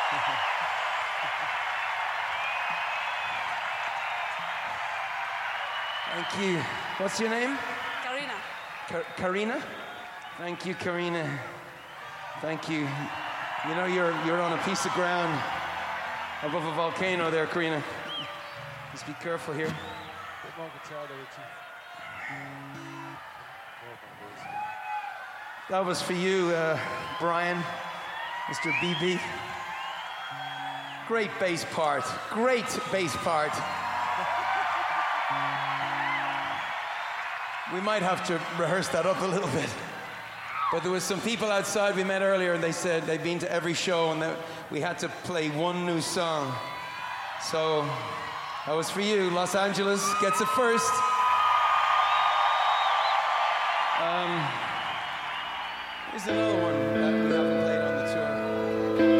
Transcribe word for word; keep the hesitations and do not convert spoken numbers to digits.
Thank you. What's your name? Karina. Ka- Karina? Thank you, Karina. Thank you. You know, you're you're on a piece of ground above a volcano there, Karina. Just be careful here. That was for you, uh, Brian, Mister B B. Great bass part. Great bass part. We might have to rehearse that up a little bit. But there was some people outside we met earlier, and they said they'd been to every show and that we had to play one new song. So that was for you. Los Angeles gets it first. Um, here's another one.